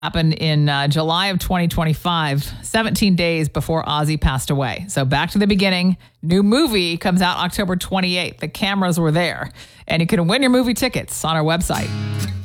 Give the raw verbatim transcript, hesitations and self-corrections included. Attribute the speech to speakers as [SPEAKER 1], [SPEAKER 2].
[SPEAKER 1] Happened in uh, July of twenty twenty-five, seventeen days before Ozzy passed away. So back to the beginning. New movie comes out October twenty-eighth. The cameras were there. And you can win your movie tickets on our website.